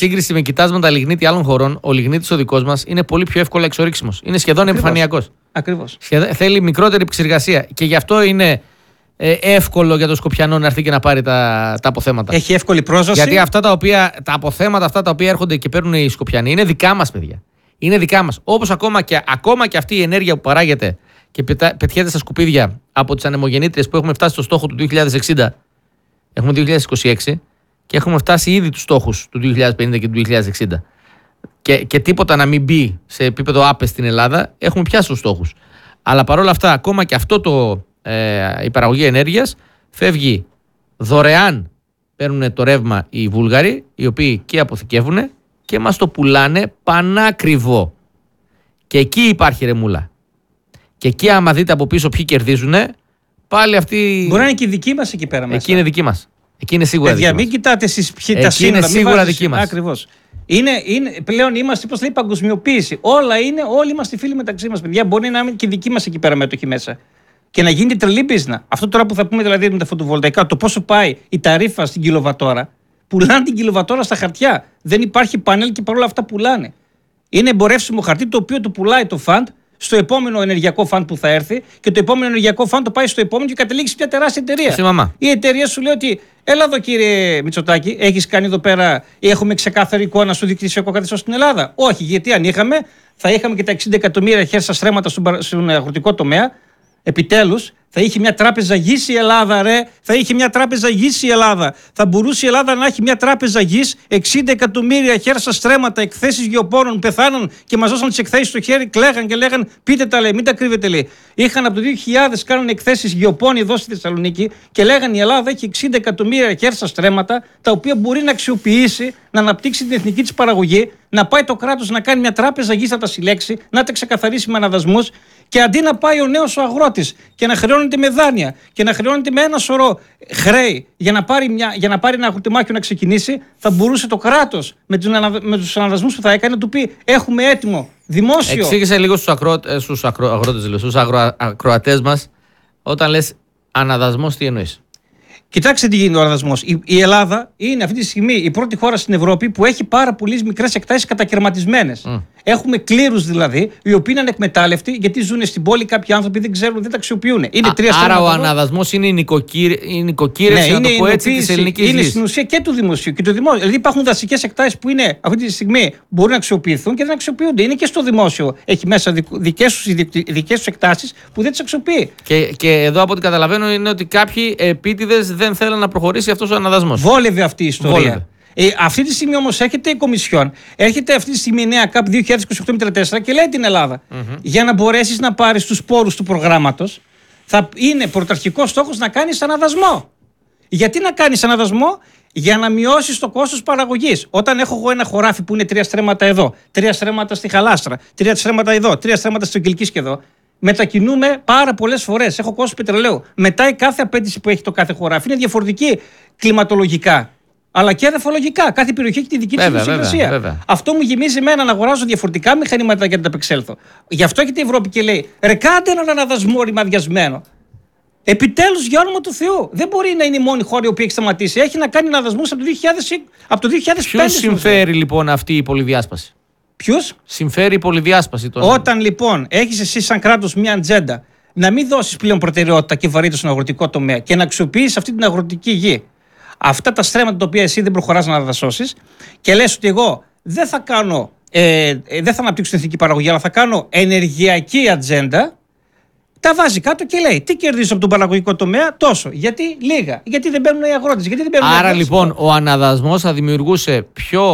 σύγκριση με κοιτάσματα λιγνίτη άλλων χωρών, ο λιγνίτης ο δικός μας είναι πολύ πιο εύκολα εξορίξιμος. Είναι σχεδόν επιφανειακός. Ακριβώς. Θέλει μικρότερη επεξεργασία. Και γι' αυτό είναι εύκολο για το Σκοπιανό να έρθει και να πάρει τα αποθέματα. Έχει εύκολη πρόσβαση. Γιατί τα αποθέματα αυτά τα οποία έρχονται και παίρνουν οι Σκοπιανοί είναι δικά μας, παιδιά. Είναι δικά μας. Όπως ακόμα και αυτή η ενέργεια που παράγεται και πετιέται στα σκουπίδια από τις ανεμογεννήτριες που έχουμε φτάσει στο στόχο του 2060. Έχουμε 2026 και έχουμε φτάσει ήδη τους στόχους του 2050 και του 2060. Και τίποτα να μην μπει σε επίπεδο άπες στην Ελλάδα, έχουμε πιάσει τους στόχους. Αλλά παρόλα αυτά, ακόμα και αυτό η παραγωγή ενέργειας φεύγει δωρεάν. Παίρνουν το ρεύμα οι Βούλγαροι, οι οποίοι και αποθηκεύουν και μας το πουλάνε πανάκριβο. Και εκεί υπάρχει ρεμούλα. Και εκεί, άμα δείτε από πίσω ποιοι κερδίζουν, πάλι αυτοί. Μπορεί να είναι και δικοί μας εκεί πέρα μέσα. Εκεί είναι δική μας. Εκεί είναι σίγουρα δική μας. Μην κοιτάτε εσείς τα σύνορα. Είναι σίγουρα δική μας. Ακριβώς. Πλέον είμαστε, πώς λέει, παγκοσμιοποίηση. Όλοι είμαστε φίλοι μεταξύ μας, παιδιά. Μπορεί να είναι και δικοί μας εκεί πέρα μέτοχοι μέσα. Και να γίνει τρελή μπίζνα. Αυτό τώρα που θα πούμε δηλαδή με τα φωτοβολταϊκά, το πόσο πάει η ταρίφα στην κιλοβατόρα. Πουλάνε την κιλοβατόρα στα χαρτιά. Δεν υπάρχει πανέλ και παρόλα αυτά πουλάνε. Είναι εμπορεύσιμο χαρτί το οποίο το πουλάει το φαντ στο επόμενο ενεργειακό φαντ που θα έρθει και το επόμενο ενεργειακό φαντ το πάει στο επόμενο και καταλήγει σε μια τεράστια εταιρεία. Η εταιρεία σου λέει ότι έλα εδώ κύριε Μητσοτάκη, έχεις κάνει εδώ πέρα ή έχουμε ξεκάθαρη εικόνα στο δικτυακό καθεστώς στην Ελλάδα. Όχι, γιατί αν είχαμε, θα είχαμε και τα 60 εκατομμύρια χέρια στρέμματα στον αγροτικό τομέα. Επιτέλους, θα είχε μια τράπεζα γης η Ελλάδα, ρε. Θα είχε μια τράπεζα γης η Ελλάδα. Θα μπορούσε η Ελλάδα να έχει μια τράπεζα γης, 60 εκατομμύρια χέρια στρέμματα, εκθέσεις γεωπόνων, πεθάνουν και μας δώσαν τις εκθέσεις στο χέρι, κλαίγαν και λέγαν πείτε τα λέει, μην τα κρύβετε λέει. Είχαν από το 2000 κάνουν εκθέσεις γεωπόνοι εδώ στη Θεσσαλονίκη και λέγαν η Ελλάδα έχει 60 εκατομμύρια χέρια στρέμματα, τα οποία μπορεί να αξιοποιήσει, να αναπτύξει την εθνική της παραγωγή, να πάει το κράτος να κάνει μια τράπεζα γης να τα συλλέξει, να τα ξεκαθαρίσει με αναδασμούς. Και αντί να πάει ο νέος ο αγρότης και να χρεώνεται με δάνεια και να χρεώνεται με ένα σωρό χρέη για να πάρει ένα αγροτεμάχιο να ξεκινήσει, θα μπορούσε το κράτος με τους αναδασμούς που θα έκανε να του πει: έχουμε έτοιμο δημόσιο. Εξήγησε λίγο στους ακροατές μας, όταν λες αναδασμός, τι εννοείς? Κοιτάξτε τι γίνεται ο αναδασμός. Η Ελλάδα είναι αυτή τη στιγμή η πρώτη χώρα στην Ευρώπη που έχει πάρα πολλές μικρές εκτάσεις κατακαιρματισμένες. Έχουμε κλήρους δηλαδή, οι οποίοι είναι ανεκμετάλλευτοι, γιατί ζουν στην πόλη κάποιοι άνθρωποι δεν ξέρουν, δεν τα αξιοποιούν. Άρα ο αναδασμός είναι η νοικοκύρευση, να το πω έτσι, της ελληνικής γης. Είναι στην ουσία και του δημοσίου. Και το δημόσιο. Δηλαδή υπάρχουν δασικές εκτάσεις που είναι αυτή τη στιγμή μπορούν να αξιοποιηθούν και δεν αξιοποιούνται. Είναι και στο δημόσιο. Έχει μέσα δικές τους εκτάσεις που δεν τις αξιοποιεί. Και εδώ από ό,τι καταλαβαίνω είναι ότι κάποιοι επίτηδες δεν θέλουν να προχωρήσει αυτός ο αναδασμός. Βόλευε αυτή η ιστορία. Αυτή τη στιγμή όμως έρχεται η Κομισιόν, έρχεται αυτή τη στιγμή η νέα ΚΑΠ 2028-2034 και λέει την Ελλάδα, για να μπορέσεις να πάρεις τους πόρους του προγράμματος, θα είναι πρωταρχικός στόχος να κάνεις αναδασμό. Γιατί να κάνεις αναδασμό? Για να μειώσεις το κόστος παραγωγής. Όταν έχω εγώ ένα χωράφι που είναι 3 στρέμματα εδώ, 3 στρέμματα στη Χαλάστρα, 3 στρέμματα εδώ, 3 στρέμματα στο Κιλκίσκι εδώ, μετακινούμε πάρα πολλές φορές. Έχω κόστος πετρελαίου. Μετά η κάθε απέτηση που έχει το κάθε χωράφι είναι διαφορετική κλιματολογικά. Αλλά και εδαφολογικά. Κάθε περιοχή έχει τη δική της ιδιοσυγκρασία. Αυτό μου γεμίζει εμένα να αγοράζω διαφορετικά μηχανήματα για να τα απεξέλθω. Γι' αυτό έχετε η Ευρώπη και λέει: ρε, κάντε έναν αναδασμό ρημαδιασμένο. Επιτέλους, για όνομα του Θεού. Δεν μπορεί να είναι η μόνη χώρα η οποία έχει σταματήσει. Έχει να κάνει αναδασμούς από το 2005. Ποιους συμφέρει λοιπόν αυτή η πολυδιάσπαση? Ποιους συμφέρει η πολυδιάσπαση? Όταν λοιπόν έχεις εσύ σαν κράτος μια ατζέντα να μην δώσεις πλέον προτεραιότητα και βαρύτητα στον αγροτικό τομέα και να αξιοποιήσεις αυτή την αγροτική γη, αυτά τα στρέμματα τα οποία εσύ δεν προχωράς να δασώσεις και λες ότι εγώ δεν θα αναπτύξω την εθνική παραγωγή, αλλά θα κάνω ενεργειακή ατζέντα, τα βάζει κάτω και λέει: τι κερδίζω από τον παραγωγικό τομέα? Τόσο. Γιατί? Λίγα. Γιατί δεν παίρνουν οι αγρότες? Άρα λοιπόν ο αναδασμός θα δημιουργούσε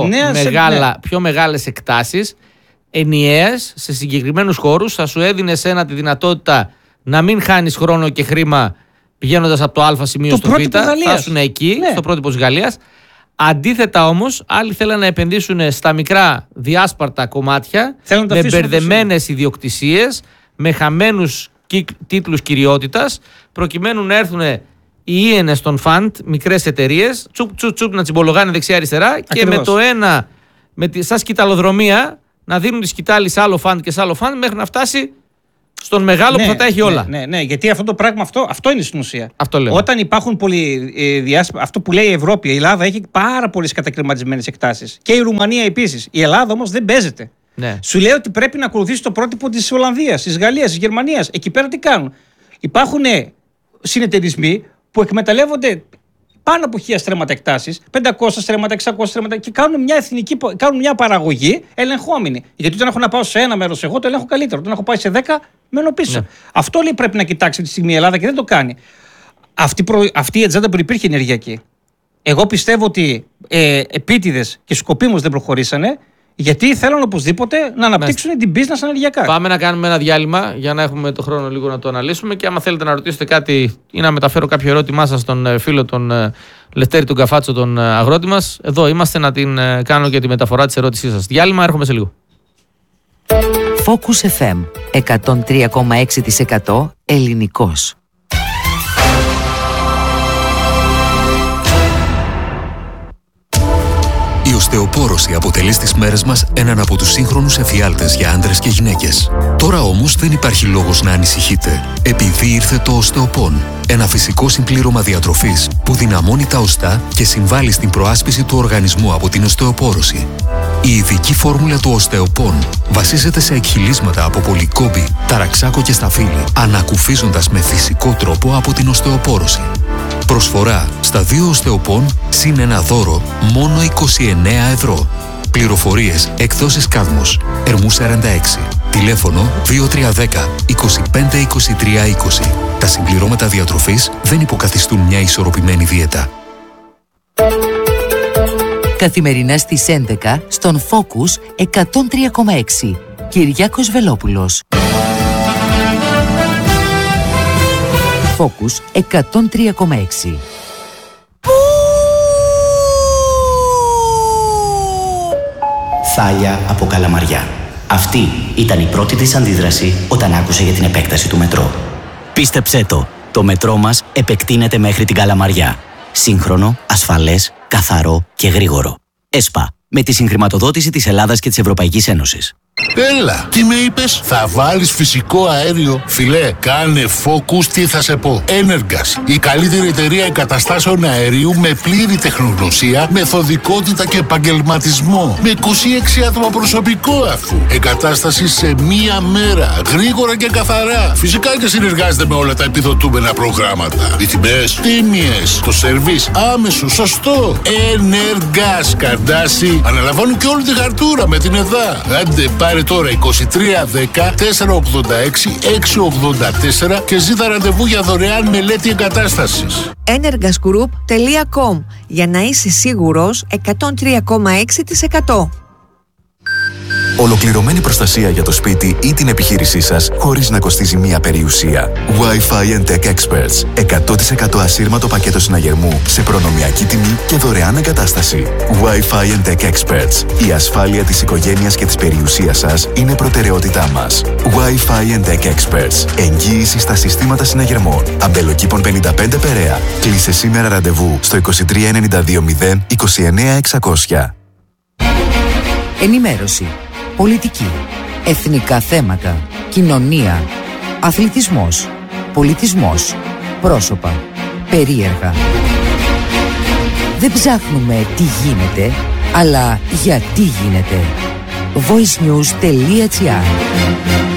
πιο μεγάλες εκτάσεις ενιαίες σε συγκεκριμένους χώρους, θα σου έδινε σένα τη δυνατότητα να μην χάνεις χρόνο και χρήμα πηγαίνοντας από το Α σημείο στο Β, θα ήσουν εκεί, στο πρότυπο της Γαλλίας. Αντίθετα όμως, άλλοι θέλουν να επενδύσουν στα μικρά διάσπαρτα κομμάτια, με μπερδεμένες ιδιοκτησίες, με χαμένους τίτλους κυριότητας, προκειμένου να έρθουν οι ίενες των φαντ, μικρές εταιρείες, τσουπ να τσιμπολογάνε δεξιά-αριστερά. Ακριβώς. Και με το ένα, σαν σκηταλοδρομία, να δίνουν τη σκητάλη σε άλλο φαντ και σε άλλο φαντ, μέχρι να φτάσει στον μεγάλο που θα τα έχει όλα. Ναι, γιατί αυτό το πράγμα αυτό είναι στην ουσία. Αυτό λέμε. Όταν υπάρχουν αυτό που λέει η Ευρώπη, η Ελλάδα έχει πάρα πολλές κατακριματισμένες εκτάσεις. Και η Ρουμανία επίσης. Η Ελλάδα όμως δεν παίζεται. Ναι. Σου λέει ότι πρέπει να ακολουθήσει το πρότυπο της Ολλανδίας, της Γαλλίας, της Γερμανίας. Εκεί πέρα τι κάνουν? Υπάρχουν συνεταιρισμοί που εκμεταλλεύονται πάνω από 1000 στρέμματα εκτάσεις, 500 στρέμματα, 600 στρέμματα και κάνουν μια παραγωγή ελεγχόμενη. Γιατί όταν έχω να πάω σε ένα μέρος, εγώ το ελέγχω καλύτερο. Όταν έχω πάει σε 10, μένω πίσω. Ναι. Αυτό λέει πρέπει να κοιτάξει τη στιγμή η Ελλάδα και δεν το κάνει. Αυτή η ατζέντα που υπήρχε ενεργειακή. Εγώ πιστεύω ότι επίτηδες και σκοπίμως δεν προχωρήσανε. Γιατί θέλουν οπωσδήποτε να αναπτύξουν την business ενεργειακά. Πάμε να κάνουμε ένα διάλειμμα για να έχουμε το χρόνο λίγο να το αναλύσουμε. Και άμα θέλετε να ρωτήσετε κάτι ή να μεταφέρω κάποιο ερώτημά σας στον φίλο τον Λευτέρη τον Καφάτσο, τον αγρότη μας, εδώ είμαστε να την κάνω για τη μεταφορά της ερώτησής σας. Διάλειμμα, έρχομαι σε λίγο. Focus FM 103,6% ελληνικός. Η οστεοπόρωση αποτελεί στις μέρες μας έναν από τους σύγχρονους εφιάλτες για άντρες και γυναίκες. Τώρα όμως δεν υπάρχει λόγος να ανησυχείτε, επειδή ήρθε το οστεοπόν. Ένα φυσικό συμπλήρωμα διατροφής που δυναμώνει τα οστά και συμβάλλει στην προάσπιση του οργανισμού από την οστεοπόρωση. Η ειδική φόρμουλα του οστεοπόν βασίζεται σε εκχυλίσματα από πολυκόμπη, ταραξάκο και σταφύλι, ανακουφίζοντας με φυσικό τρόπο από την οστεοπόρωση. Προσφορά στα 2 οστεοπόν συν ένα δώρο μόνο 29 ευρώ. Πληροφορίες εκδόσεις Κάδμος, Ερμού 46. Τηλέφωνο 2310 25 23 20. Τα συμπληρώματα διατροφής δεν υποκαθιστούν μια ισορροπημένη δίαιτα. Καθημερινά στις 11 στον Focus 103,6. Κυριάκος Βελόπουλος. Focus 103,6. Θάλια από Καλαμαριά. Αυτή ήταν η πρώτη της αντίδραση όταν άκουσε για την επέκταση του μετρό. Πίστεψέ το μετρό μας επεκτείνεται μέχρι την Καλαμαριά. Σύγχρονο, ασφαλές, καθαρό και γρήγορο. ΕΣΠΑ, με τη συγχρηματοδότηση της Ελλάδας και της Ευρωπαϊκής Ένωσης. Έλα, τι με είπες? Θα βάλεις φυσικό αέριο? Φιλέ, κάνε focus, τι θα σε πω. Energas, η καλύτερη εταιρεία εγκαταστάσεων αερίου με πλήρη τεχνογνωσία, μεθοδικότητα και επαγγελματισμό. Με 26 άτομα προσωπικό αφού. Εγκατάσταση σε μία μέρα, γρήγορα και καθαρά. Φυσικά και συνεργάζεται με όλα τα επιδοτούμενα προγράμματα. Οι τιμές, τίμιες, το σερβίς άμεσο, σωστό. Energas, Καρντάση, αναλαμβάνουν και όλη τη χαρτούρα με την ΕΔΑ. Άντε, πάρε τώρα 2310 486 684 και ζήτα ραντεβού για δωρεάν μελέτη εγκατάστασης. energasgroup.com για να είσαι σίγουρος 103,6%. Ολοκληρωμένη προστασία για το σπίτι ή την επιχείρησή σας χωρίς να κοστίζει μία περιουσία. Wi-Fi and Tech Experts. 100% ασύρματο πακέτο συναγερμού σε προνομιακή τιμή και δωρεάν εγκατάσταση. Wi-Fi and Tech Experts. Η ασφάλεια της οικογένειας και της περιουσίας σας είναι προτεραιότητά μας. Wi-Fi and Tech Experts. Εγγύηση στα συστήματα συναγερμών. Αμπελοκήπων 55 Περαία. Κλείσε σήμερα ραντεβού στο 2392 029 600. Ενημέρωση, πολιτική, εθνικά θέματα, κοινωνία, αθλητισμός, πολιτισμός, πρόσωπα, περίεργα. Δεν ψάχνουμε τι γίνεται, αλλά γιατί γίνεται. voicenews.gr